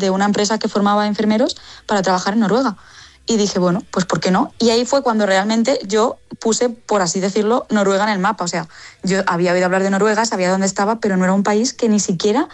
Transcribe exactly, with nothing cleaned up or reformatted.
de una empresa que formaba enfermeros para trabajar en Noruega. Y dije, bueno, pues ¿por qué no? Y ahí fue cuando realmente yo puse, por así decirlo, Noruega en el mapa. O sea, yo había oído hablar de Noruega, sabía dónde estaba, pero no era un país que ni siquiera